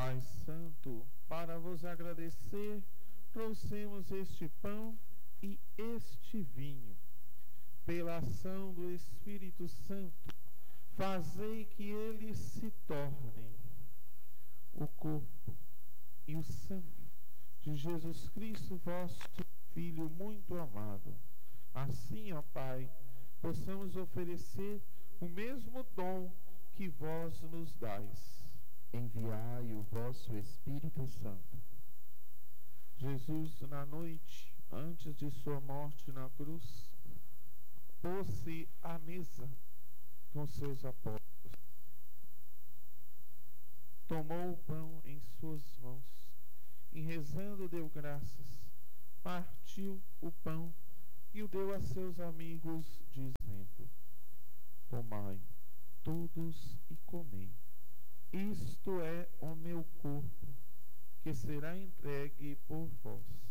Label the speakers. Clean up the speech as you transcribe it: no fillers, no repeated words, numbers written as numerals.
Speaker 1: Pai Santo, para vos agradecer, trouxemos este pão e este vinho. Pela ação do Espírito Santo, fazei que eles se tornem o corpo e o sangue de Jesus Cristo, vosso Filho muito amado. Assim, ó Pai, possamos oferecer o mesmo dom que vós nos dais.
Speaker 2: Enviai o vosso Espírito Santo.
Speaker 1: Jesus, na noite, antes de sua morte na cruz, pôs-se à mesa com seus apóstolos. Tomou o pão em suas mãos e, rezando, deu graças, partiu o pão e o deu a seus amigos, dizendo: tomai todos e comei. Isto é o meu corpo, que será entregue por vós.